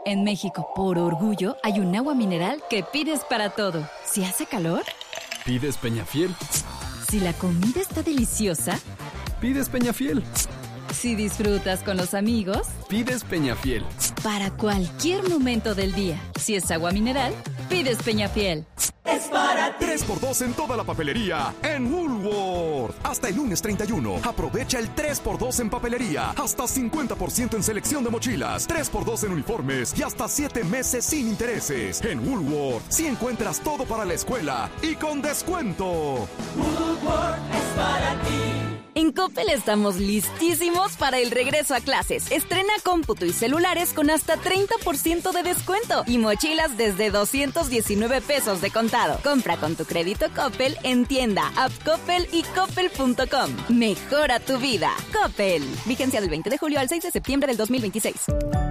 En México, por orgullo, hay un agua mineral que pides para todo. Si hace calor, pides Peñafiel. Si la comida está deliciosa, pides Peñafiel. Si disfrutas con los amigos, pides Peñafiel. Para cualquier momento del día, si es agua mineral, pides Peñafiel. Es para ti. 3x2 en toda la papelería en Woolworth. Hasta el lunes 31. Aprovecha el 3x2 en papelería. Hasta 50% en selección de mochilas. 3x2 en uniformes. Y hasta 7 meses sin intereses. En Woolworth, sí encuentras todo para la escuela. Y con descuento. Woolworth es para ti. En Coppel estamos listísimos para el regreso a clases. Estrena cómputo y celulares con hasta 30% de descuento. Y mochilas desde 219 pesos de contado. Compra con tu crédito Coppel en tienda, app Coppel y coppel.com. Mejora tu vida. Coppel. Vigencia del 20 de julio al 6 de septiembre del 2026.